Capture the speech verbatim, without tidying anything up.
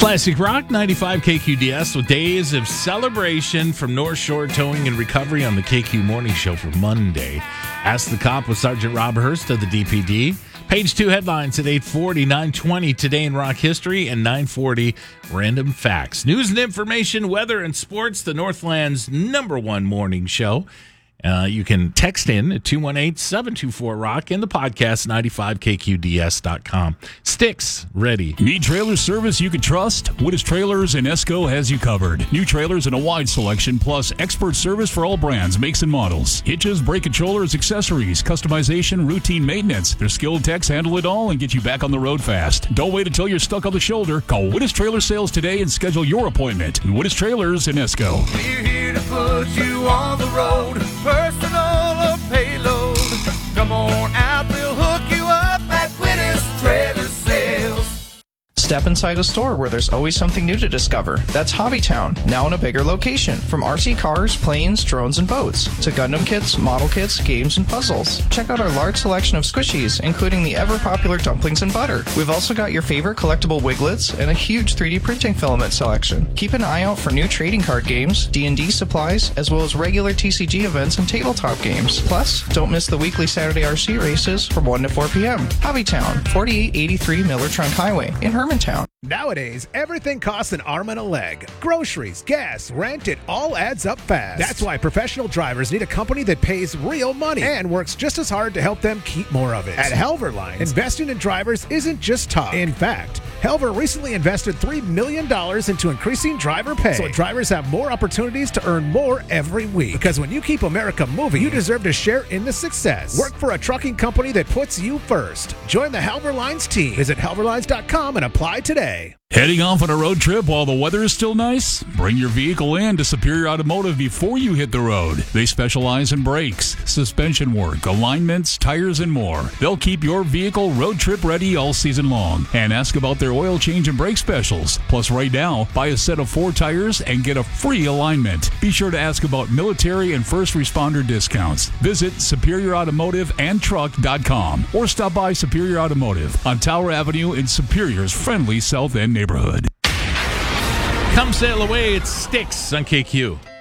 Classic Rock ninety-five K Q D S with days of celebration from North Shore Towing and Recovery on the K Q Morning Show for Monday. Ask the Cop with Sergeant Rob Hurst of the D P D. Page two headlines at eight forty, nine twenty Today in Rock History, and nine forty Random Facts. News and information, weather, and sports, the Northland's number one morning show. Uh, you can text in at two one eight, seven two four, rock and the podcast ninety-five K Q D S dot com. Sticks ready. Need trailer service you can trust? Wittes Trailers in Esco has you covered. New trailers and a wide selection, plus expert service for all brands, makes, and models. Hitches, brake controllers, accessories, customization, routine maintenance. Their skilled techs handle it all and get you back on the road fast. Don't wait until you're stuck on the shoulder. Call Wittes Trailer Sales today and schedule your appointment. Wittes Trailers in Esco. We're here to put you on the road. Personal or payload. Come on out, we'll hook you up at Wittes Trailer Sales. Step inside a store where there's always something new to discover. That's Hobbytown, now in a bigger location. From R C cars, planes, drones, and boats, to Gundam kits, model kits, games, and puzzles. Check out our large selection of squishies, including the ever-popular dumplings and butter. We've also got your favorite collectible Wiglets and a huge three D printing filament selection. Keep an eye out for new trading card games, D and D supplies, as well as regular T C G events and tabletop games. Plus, don't miss the weekly Saturday R C races from one to four p.m. Hobbytown, forty-eight eighty-three Miller Trunk Highway in Hermantown. Nowadays, everything costs an arm and a leg. Groceries, gas, rent, it all adds up fast. That's why professional drivers need a company that pays real money and works just as hard to help them keep more of it. At Helver Lines, investing in drivers isn't just talk. In fact, Helver recently invested three million dollars into increasing driver pay so drivers have more opportunities to earn more every week. Because when you keep America moving, you deserve to share in the success. Work for a trucking company that puts you first. Join the Helver Lines team. Visit helver lines dot com and apply today. Heading off on a road trip while the weather is still nice? Bring your vehicle in to Superior Automotive before you hit the road. They specialize in brakes, suspension work, alignments, tires, and more. They'll keep your vehicle road trip ready all season long. And ask about their oil change and brake specials. Plus, right now, buy a set of four tires and get a free alignment. Be sure to ask about military and first responder discounts. Visit superior automotive and truck dot com or stop by Superior Automotive on Tower Avenue in Superior's friendly South End neighborhood. Come sail away, it's Sticks on K Q.